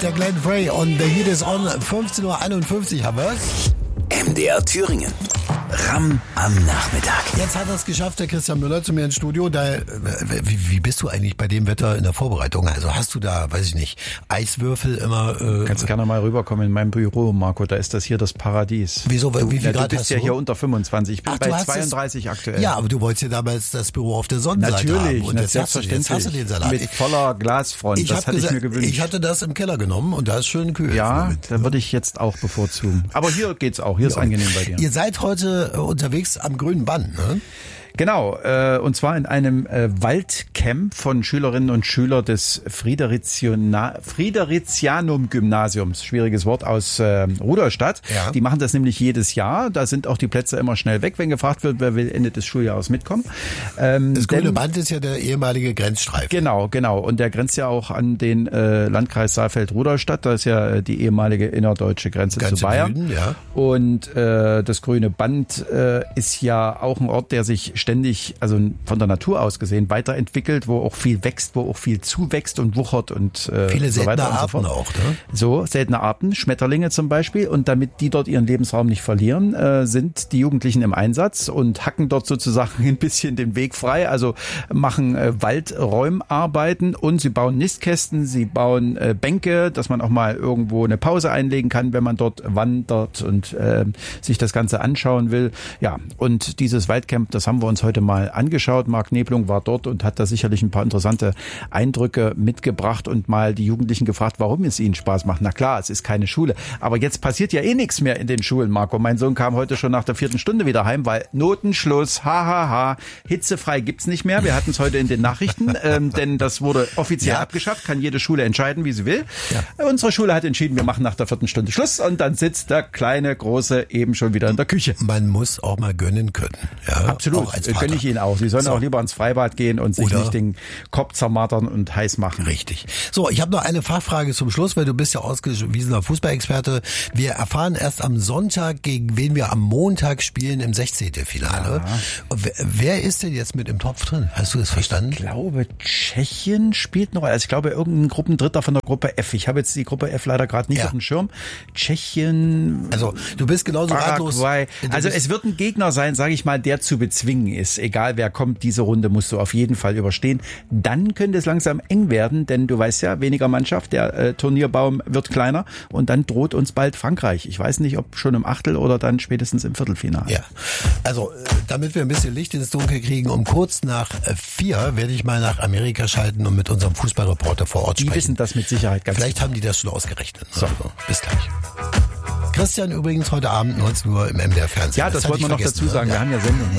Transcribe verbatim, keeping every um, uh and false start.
der Glenn Frey und The Heat is on. fünfzehn Uhr einundfünfzig haben wir. M D R Thüringen. Ram am Nachmittag. Jetzt hat er es geschafft, der Christian Müller zu mir ins Studio. Da, wie, wie bist du eigentlich bei dem Wetter in der Vorbereitung? Also hast du da, weiß ich nicht, Eiswürfel immer? Äh, Kannst gerne mal rüberkommen in mein Büro, Marco. Da ist das hier das Paradies. Wieso? Wie viel ja, Grad du bist hast ja du? hier unter fünfundzwanzig. Ich bin Ach, bei hast zweiunddreißig es, aktuell. Ja, aber du wolltest ja damals das Büro auf der Sonnenseite Natürlich, haben. Und jetzt hast, du, jetzt hast du den Salat. Mit voller Glasfront. Ich das hatte gesagt, ich mir gewünscht. Ich hatte das im Keller genommen und da ist schön kühl. Ja, da würde ich jetzt auch bevorzugen. Aber hier geht's auch. Hier ist ja, angenehm bei dir. Ihr seid heute unterwegs am Grünen Band, ne? Genau, äh, und zwar in einem äh, Waldcamp von Schülerinnen und Schülern des Fridericiana- Fridericianum-Gymnasiums, schwieriges Wort, aus äh, Rudolstadt. Ja. Die machen das nämlich jedes Jahr. Da sind auch die Plätze immer schnell weg, wenn gefragt wird, wer will Ende des Schuljahres mitkommen. Ähm, das Grüne denn, Band ist ja der ehemalige Grenzstreifen. Genau, genau. Und der grenzt ja auch an den äh, Landkreis Saalfeld-Rudolstadt. Da ist ja äh, die ehemalige innerdeutsche Grenze Ganz zu Bayern. Süden, ja. Und äh, das Grüne Band äh, ist ja auch ein Ort, der sich ständig, also von der Natur aus gesehen, weiterentwickelt, wo auch viel wächst, wo auch viel zuwächst und wuchert und äh, viele so weiter seltene und so Arten fort. auch, ne? So, seltene Arten, Schmetterlinge zum Beispiel. Und damit die dort ihren Lebensraum nicht verlieren, äh, sind die Jugendlichen im Einsatz und hacken dort sozusagen ein bisschen den Weg frei. Also machen äh, Waldräumarbeiten und sie bauen Nistkästen, sie bauen äh, Bänke, dass man auch mal irgendwo eine Pause einlegen kann, wenn man dort wandert und äh, sich das Ganze anschauen will. Ja, und dieses Waldcamp, das haben wir uns heute mal angeschaut. Marc Neblung war dort und hat da sicherlich ein paar interessante Eindrücke mitgebracht und mal die Jugendlichen gefragt, warum es ihnen Spaß macht. Na klar, es ist keine Schule. Aber jetzt passiert ja eh nichts mehr in den Schulen, Marco. Mein Sohn kam heute schon nach der vierten Stunde wieder heim, weil Notenschluss, hahaha, ha, ha, hitzefrei gibt's nicht mehr. Wir hatten es heute in den Nachrichten, ähm, denn das wurde offiziell ja. abgeschafft. Kann jede Schule entscheiden, wie sie will. Ja. Unsere Schule hat entschieden, wir machen nach der vierten Stunde Schluss und dann sitzt der kleine Große eben schon wieder in der Küche. Man muss auch mal gönnen können. Ja, absolut, auch als Vater. Gönne ich Ihnen auch. Sie sollen so. auch lieber ins Freibad gehen und sich Oder nicht den Kopf zermartern und heiß machen. Richtig. So, ich habe noch eine Fachfrage zum Schluss, weil du bist ja ausgewiesener Fußballexperte. Wir erfahren erst am Sonntag, gegen wen wir am Montag spielen im sechzehnten Finale. Ja. Wer, wer ist denn jetzt mit im Topf drin? Hast du das verstanden? Ich glaube, Tschechien spielt noch. Also ich glaube, irgendein Gruppendritter von der Gruppe F. Ich habe jetzt die Gruppe F leider gerade nicht ja. auf dem Schirm. Tschechien. Also du bist genauso ratlos. Paraguay. Also es wird ein Gegner sein, sage ich mal, der zu bezwingen ist. Egal wer kommt, diese Runde musst du auf jeden Fall überstehen. Dann könnte es langsam eng werden, denn du weißt ja, weniger Mannschaft, der äh, Turnierbaum wird kleiner und dann droht uns bald Frankreich. Ich weiß nicht, ob schon im Achtel oder dann spätestens im Viertelfinale. Ja, also damit wir ein bisschen Licht ins Dunkel kriegen, um kurz nach vier werde ich mal nach Amerika schalten und mit unserem Fußballreporter vor Ort die sprechen. Die wissen das mit Sicherheit ganz Vielleicht gut. haben die das schon ausgerechnet. So. Also, bis gleich. Christian übrigens heute Abend neunzehn Uhr im M D R Fernsehen. Ja, das, das wollten wir noch dazu sagen. Ne? Wir haben ja Sendung.